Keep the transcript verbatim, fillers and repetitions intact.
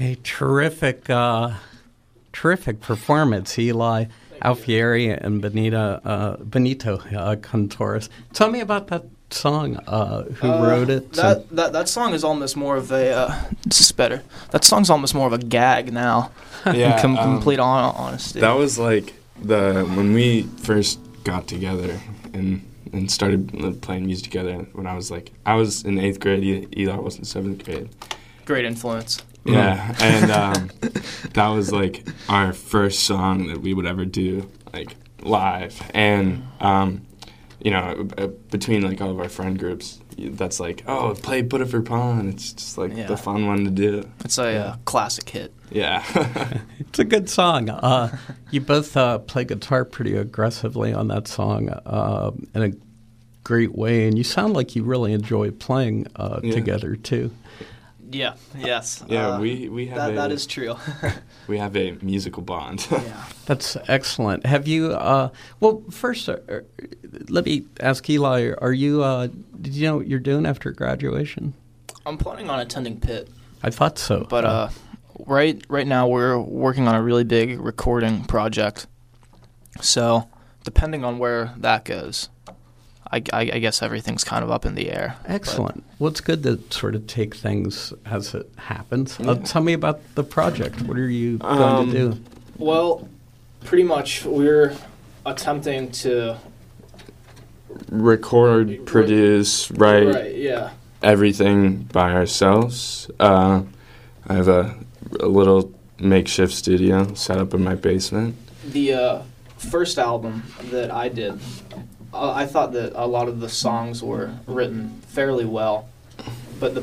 A terrific, uh, terrific performance, Eli Alfieri and Benita, uh, Benito uh, Cantores. Tell me about that song. Uh, who uh, wrote it? That, that that song is almost more of a. Uh, this is better. That song's almost more of a gag now. Yeah, Com- um, complete hon- honesty. That was like the when we first got together and and started playing music together. When I was like, I was in eighth grade. E- Eli was in seventh grade. Great influence. Yeah, and um, that was like our first song that we would ever do like live, and um, you know, uh, between like all of our friend groups, that's like, oh, play "Put It for Pawn." It's just like Yeah. the fun one to do. It's a uh, classic hit. Yeah, It's a good song. Uh, you both uh, play guitar pretty aggressively on that song uh, in a great way, and you sound like you really enjoy playing uh, Yeah. together too. Yeah. Yes. yeah. Uh, we we have that a, that is true. we have a musical bond. Yeah. That's excellent. Have you? Uh, well, first, uh, uh, let me ask Eli. Are you? Uh, did you know what you're doing after graduation? I'm planning on attending Pitt, I thought so. but uh, right right now we're working on a really big recording project. So depending on where that goes, I, I, I guess everything's kind of up in the air. Excellent. Well, it's good to sort of take things as it happens. Uh, Yeah. tell me about the project. What are you going Um, to do? Well, pretty much we're attempting to Record, produce, write yeah. everything by ourselves. Uh, I have a, a little makeshift studio set up in my basement. The uh, first album that I did, uh, I thought that a lot of the songs were written fairly well, but the